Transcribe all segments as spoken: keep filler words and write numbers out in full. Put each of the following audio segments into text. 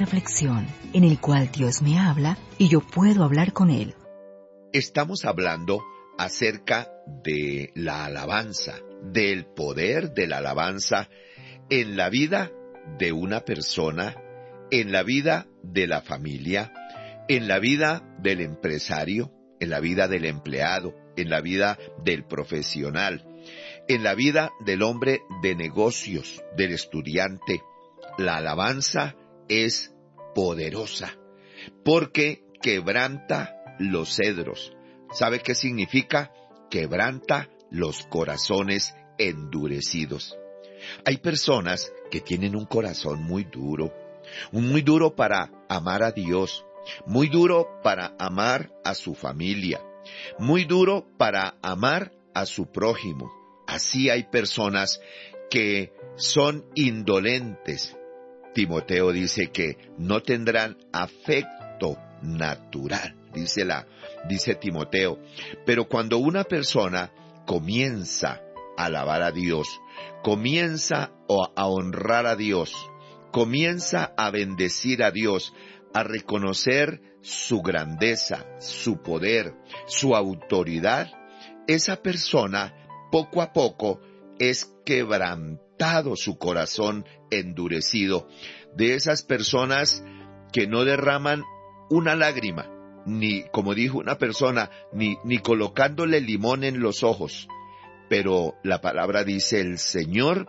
reflexión en el cual Dios me habla y yo puedo hablar con Él. Estamos hablando acerca de la alabanza, del poder de la alabanza en la vida de una persona, en la vida de la familia, en la vida del empresario, en la vida del empleado, en la vida del profesional, en la vida del hombre de negocios, del estudiante. La alabanza es poderosa porque quebranta los cedros. ¿Sabe qué significa? Quebranta los corazones endurecidos. Hay personas que tienen un corazón muy duro, muy duro para amar a Dios, muy duro para amar a su familia, muy duro para amar a su prójimo. Así hay personas que son indolentes. Timoteo dice que no tendrán afecto natural, dice la, dice Timoteo. Pero cuando una persona comienza a alabar a Dios, comienza a honrar a Dios, comienza a bendecir a Dios, a reconocer su grandeza, su poder, su autoridad, esa persona poco a poco es quebrantado su corazón endurecido, de esas personas que no derraman una lágrima, ni, como dijo una persona, ni, ni colocándole limón en los ojos. Pero la palabra dice, el Señor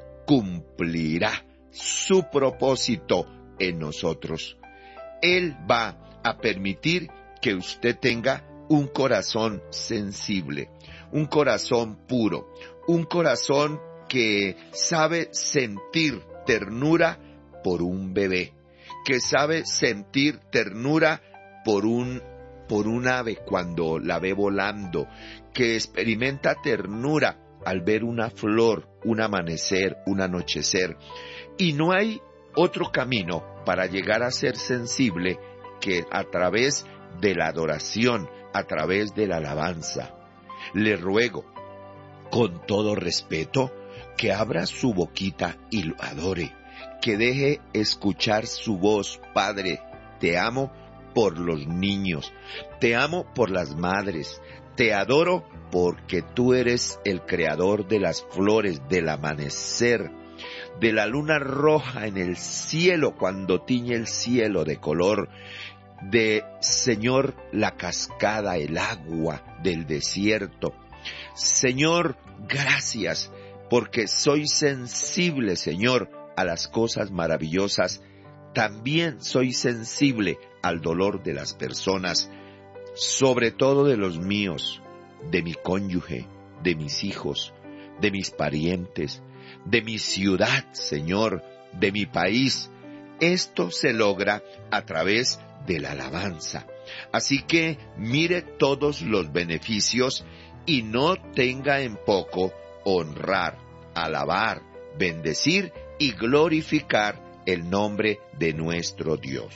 cumplirá su propósito en nosotros. Él va a permitir que usted tenga un corazón sensible, un corazón puro, un corazón que sabe sentir ternura por un bebé, que sabe sentir ternura por un, por un ave cuando la ve volando, que experimenta ternura al ver una flor, un amanecer, un anochecer. Y no hay otro camino para llegar a ser sensible que a través de la adoración, a través de la alabanza. Le ruego, con todo respeto, que abra su boquita y lo adore, que deje escuchar su voz. Padre, te amo por los niños, te amo por las madres, te adoro porque tú eres el creador de las flores, del amanecer, de la luna roja en el cielo cuando tiñe el cielo de color, de, Señor, la cascada, el agua del desierto. Señor, gracias, porque soy sensible, Señor, a las cosas maravillosas. También soy sensible al dolor de las personas, sobre todo de los míos, de mi cónyuge, de mis hijos, de mis parientes, de mi ciudad, Señor, de mi país. Esto se logra a través de la alabanza. Así que mire todos los beneficios y no tenga en poco honrar, alabar, bendecir y glorificar el nombre de nuestro Dios.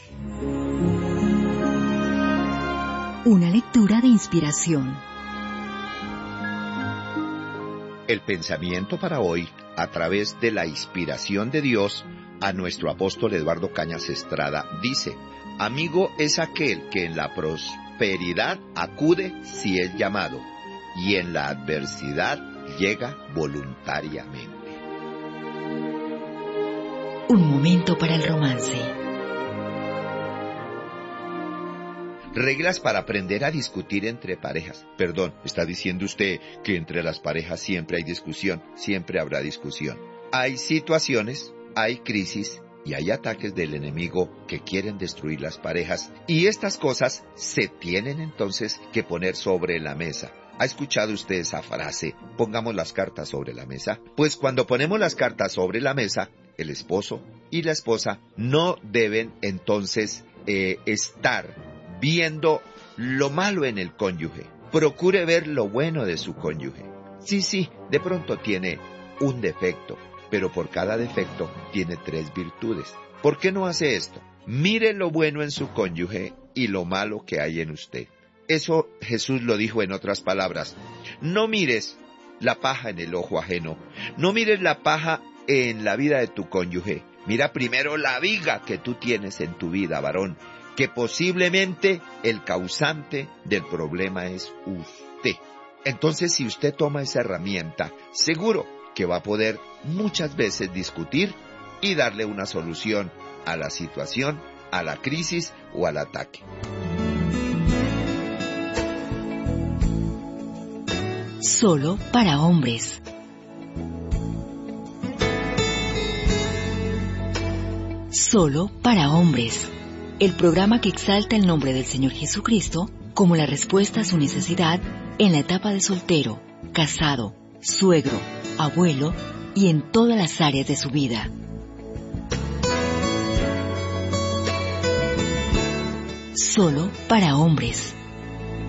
Una lectura de inspiración. El pensamiento para hoy, a través de la inspiración de Dios, a nuestro apóstol Eduardo Cañas Estrada, dice: amigo es aquel que en la prosperidad acude si es llamado, y en la adversidad llega voluntariamente. Un momento para el romance. Reglas para aprender a discutir entre parejas. Perdón, está diciendo usted que entre las parejas siempre hay discusión, siempre habrá discusión. Hay situaciones, hay crisis y hay ataques del enemigo que quieren destruir las parejas, y estas cosas se tienen entonces que poner sobre la mesa. ¿Ha escuchado usted esa frase, pongamos las cartas sobre la mesa? Pues cuando ponemos las cartas sobre la mesa, el esposo y la esposa no deben entonces eh, estar viendo lo malo en el cónyuge. Procure ver lo bueno de su cónyuge. Sí, sí, de pronto tiene un defecto, pero por cada defecto tiene tres virtudes. ¿Por qué no hace esto? Mire lo bueno en su cónyuge y lo malo que hay en usted. Eso Jesús lo dijo en otras palabras. No mires la paja en el ojo ajeno. No mires la paja en la vida de tu cónyuge. Mira primero la viga que tú tienes en tu vida, varón, que posiblemente el causante del problema es usted. Entonces, si usted toma esa herramienta, seguro que va a poder muchas veces discutir y darle una solución a la situación, a la crisis o al ataque. Solo para hombres. Solo para hombres. El programa que exalta el nombre del Señor Jesucristo como la respuesta a su necesidad en la etapa de soltero, casado, suegro, abuelo y en todas las áreas de su vida. Solo para hombres.